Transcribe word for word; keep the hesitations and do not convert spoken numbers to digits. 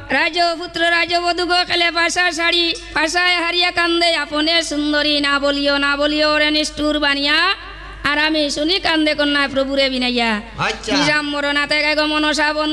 রাজপুত্র রাজবধূ গো খেলে পাশা শাড়ি পাশায় হারিয়া কান্দে আপনে সুন্দরী না বলিও না বলিও রে নিষ্ঠুর বানিয়া আর আমি শুনি কান্দে কন্যা প্রভুরে বিনাইয়া আচ্ছা নিজাম মরণাতে গায় গো মনসা